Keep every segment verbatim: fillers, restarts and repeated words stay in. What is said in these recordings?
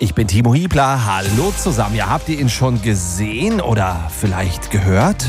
Ich bin Timo Hiebler. Hallo zusammen. Ja, habt ihr ihn schon gesehen oder vielleicht gehört?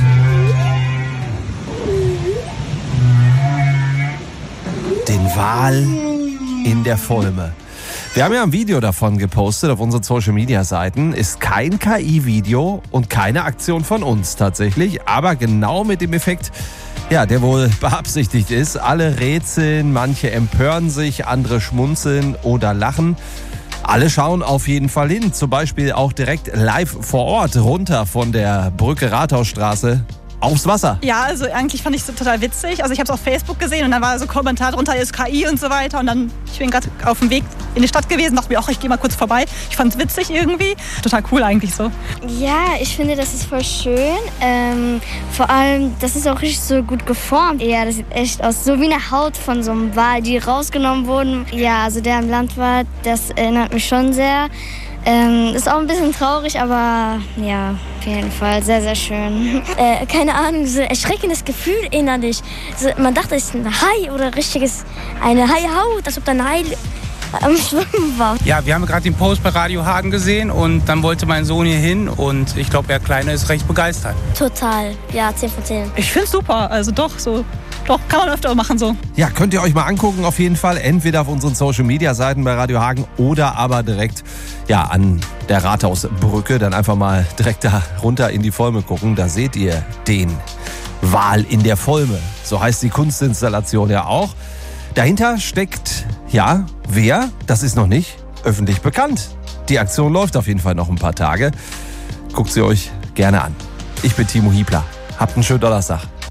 Den Wal in der Volme. Wir haben ja ein Video davon gepostet auf unseren Social-Media-Seiten. Ist kein K I-Video und keine Aktion von uns tatsächlich, aber genau mit dem Effekt, ja, der wohl beabsichtigt ist. Alle rätseln, manche empören sich, andere schmunzeln oder lachen. Alle schauen auf jeden Fall hin, zum Beispiel auch direkt live vor Ort runter von der Brücke Rathausstraße aufs Wasser. Ja, also eigentlich fand ich es total witzig. Also ich habe es auf Facebook gesehen und dann war so ein Kommentar drunter, ist K I und so weiter. Und dann, ich bin gerade auf dem Weg in die Stadt gewesen, dachte mir auch, ich gehe mal kurz vorbei. Ich fand es witzig irgendwie. Total cool eigentlich so. Ja, ich finde, das ist voll schön. Ähm, vor allem, das ist auch richtig so gut geformt. Ja, das sieht echt aus, so wie eine Haut von so einem Wal, die rausgenommen wurden. Ja, also der im Land war, das erinnert mich schon sehr. Ähm, ist auch ein bisschen traurig, aber ja, auf jeden Fall sehr, sehr schön. Äh, keine Ahnung, so ein erschreckendes Gefühl innerlich. So, man dachte, es ist ein Hai oder richtiges, eine Haihaut, als ob da ein Hai am Schwimmen war. Ja, wir haben gerade den Post bei Radio Hagen gesehen und dann wollte mein Sohn hier hin und ich glaube, der Kleine ist recht begeistert. Total, ja, zehn von zehn. Ich finde es super, also doch, so. Doch, kann man öfter machen so. Ja, könnt ihr euch mal angucken auf jeden Fall. Entweder auf unseren Social-Media-Seiten bei Radio Hagen oder aber direkt ja, an der Rathausbrücke. Dann einfach mal direkt da runter in die Volme gucken. Da seht ihr den Wal in der Volme. So heißt die Kunstinstallation ja auch. Dahinter steckt, ja, wer? Das ist noch nicht öffentlich bekannt. Die Aktion läuft auf jeden Fall noch ein paar Tage. Guckt sie euch gerne an. Ich bin Timo Hiebler. Habt einen schönen Donnerstag.